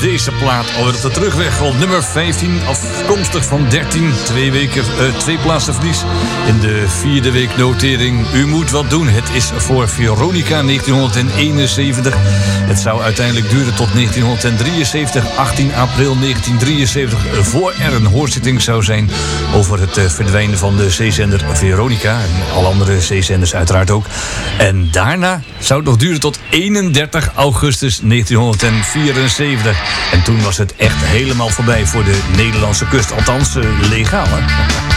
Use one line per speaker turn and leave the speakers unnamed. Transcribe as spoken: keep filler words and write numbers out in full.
deze plaat alweer op de terugweg. Op nummer vijftien, afkomstig van dertien. Twee weken, uh, twee plaatsen verlies in de vierde week notering. U moet wat doen. Het is voor Veronica negentienhonderdeenenzeventig. Het zou uiteindelijk duren tot negentienhonderddrieënzeventig. achttien april negentiendrieënzeventig. Voor er een hoorzitting zou zijn over het uh, verdwijnen van de zeezender Veronica. En alle andere zeezenders uiteraard ook. En daarna zou het nog duren tot eenendertig augustus negentienhonderdvierenzeventig. En toen was het echt helemaal voorbij voor de Nederlandse kust. Althans, uh, legaal, hè?